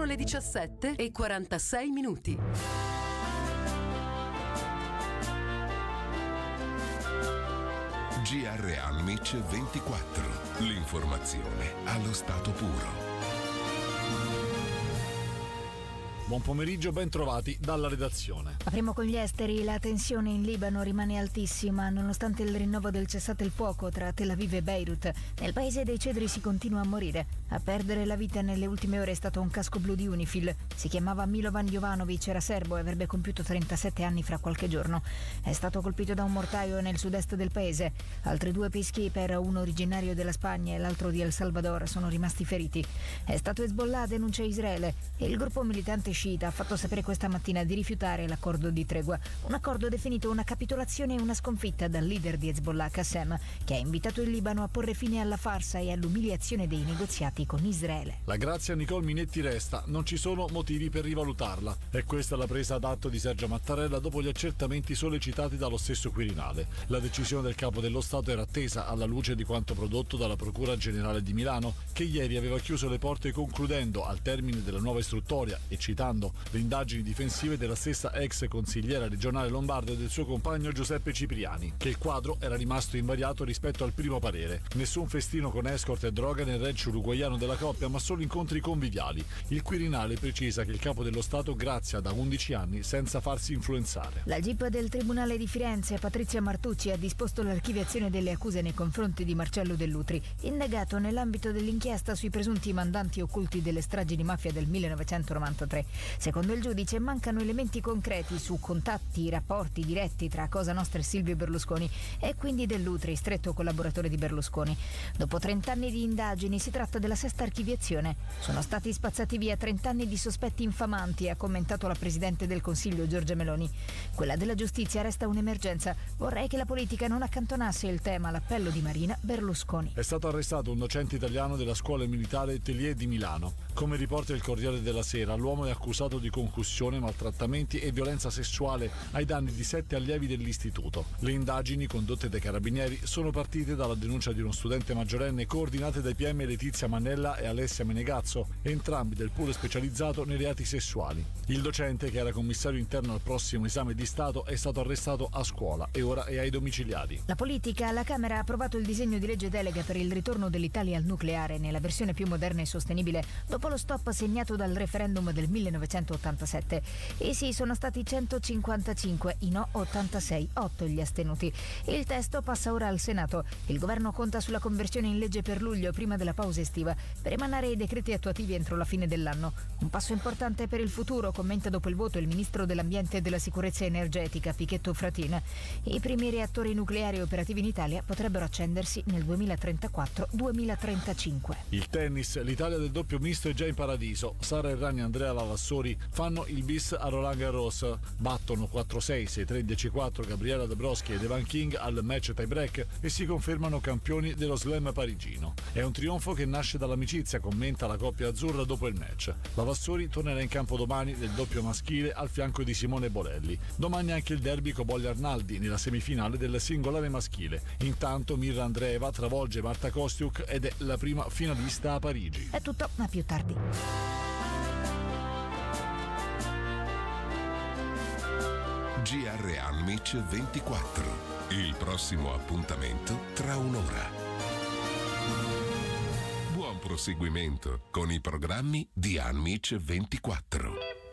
Sono le 17:46. GR Almic 24. L'informazione allo stato puro. Buon pomeriggio, ben trovati dalla redazione. Apriamo con gli esteri. La tensione in Libano rimane altissima nonostante il rinnovo del cessate il fuoco tra Tel Aviv e Beirut. Nel paese dei cedri si continua a morire. A perdere la vita nelle ultime ore è stato un casco blu di UNIFIL. Si chiamava Milovan Jovanovic, era serbo e avrebbe compiuto 37 anni fra qualche giorno. È stato colpito da un mortaio nel sud-est del paese. Altri 2 peacekeeper, uno originario della Spagna e l'altro di El Salvador, sono rimasti feriti. È stato Hezbollah, denuncia Israele, e il gruppo militante sciita ha fatto sapere questa mattina di rifiutare l'accordo di tregua. Un accordo definito una capitolazione e una sconfitta dal leader di Hezbollah, Qassem, che ha invitato il Libano a porre fine alla farsa e all'umiliazione dei negoziati con Israele. La grazia Nicole Minetti resta, non ci sono motivi per rivalutarla. È questa la presa d'atto di Sergio Mattarella dopo gli accertamenti sollecitati dallo stesso Quirinale. La decisione del Capo dello Stato era attesa alla luce di quanto prodotto dalla Procura Generale di Milano, che ieri aveva chiuso le porte concludendo, al termine della nuova istruttoria e citando le indagini difensive della stessa ex consigliera regionale lombarda e del suo compagno Giuseppe Cipriani, che il quadro era rimasto invariato rispetto al primo parere. Nessun festino con escort e droga nel ranch uruguaiano della coppia, ma solo incontri conviviali. Il Quirinale precisa che il Capo dello Stato grazia da 11 anni senza farsi influenzare. La GIP del Tribunale di Firenze, Patrizia Martucci, ha disposto l'archiviazione delle accuse nei confronti di Marcello Dell'Utri, indagato nell'ambito dell'inchiesta sui presunti mandanti occulti delle stragi di mafia del 1993. Secondo il giudice mancano elementi concreti su contatti, rapporti diretti tra Cosa Nostra e Silvio Berlusconi e quindi Dell'Utri, stretto collaboratore di Berlusconi. Dopo 30 anni di indagini si tratta della sesta archiviazione. Sono stati spazzati via 30 anni di sospetti infamanti, ha commentato la Presidente del Consiglio Giorgia Meloni. Quella della giustizia resta un'emergenza. Vorrei che la politica non accantonasse il tema all'appello di Marina Berlusconi. È stato arrestato un docente italiano della scuola militare Tellier di Milano. Come riporta il Corriere della Sera, l'uomo è accusato di concussione, maltrattamenti e violenza sessuale ai danni di 7 allievi dell'istituto. Le indagini condotte dai carabinieri sono partite dalla denuncia di uno studente maggiorenne coordinate dai PM Letizia Mannella e Alessia Menegazzo, entrambi del polo specializzato nei reati sessuali. Il docente, che era commissario interno al prossimo esame di Stato, è stato arrestato a scuola e ora è ai domiciliari. La politica. La Camera ha approvato il disegno di legge delega per il ritorno dell'Italia al nucleare nella versione più moderna e sostenibile dopo lo stop segnato dal referendum del 1987. E sì, sono stati 155, i no 86, 8 gli astenuti. Il testo passa ora al Senato. Il governo conta sulla conversione in legge per luglio, prima della pausa estiva, per emanare i decreti attuativi entro la fine dell'anno. Un passo importante per il futuro, commenta dopo il voto il ministro dell'Ambiente e della Sicurezza Energetica, Pichetto Fratin. I primi reattori nucleari operativi in Italia potrebbero accendersi nel 2034-2035. Il tennis, l'Italia del doppio misto è già in paradiso. Sara Errani e Andrea Lavassori fanno il bis a Roland Garros, battono 4-6, 6-3, 10-4 Gabriela Dabrowski ed Evan King al match tie break e si confermano campioni dello slam parigino. È un trionfo che nasce dall'amicizia, commenta la coppia azzurra dopo il match. Lavassori tornerà in campo domani nel doppio maschile al fianco di Simone Bolelli. Domani anche il derby Cobolli-Arnaldi nella semifinale del singolare maschile. Intanto Mirra Andreeva travolge Marta Kostiuk ed è la prima finalista a Parigi. È tutto, a più tardi. GR Almic 24. Il prossimo appuntamento tra un'ora. Buon proseguimento con i programmi di Almic 24.